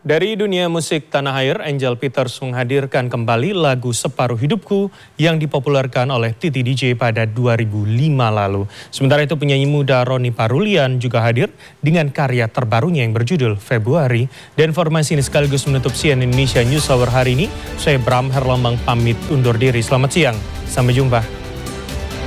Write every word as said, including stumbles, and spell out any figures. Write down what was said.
Dari dunia musik tanah air, Angel Peters menghadirkan kembali lagu Separuh Hidupku yang dipopulerkan oleh Titi D J pada dua ribu lima lalu. Sementara itu penyanyi muda Roni Parulian juga hadir dengan karya terbarunya yang berjudul Februari. Dan informasi ini sekaligus menutup C N N Indonesia News Hour hari ini. Saya Bram Herlambang pamit undur diri. Selamat siang, sampai jumpa.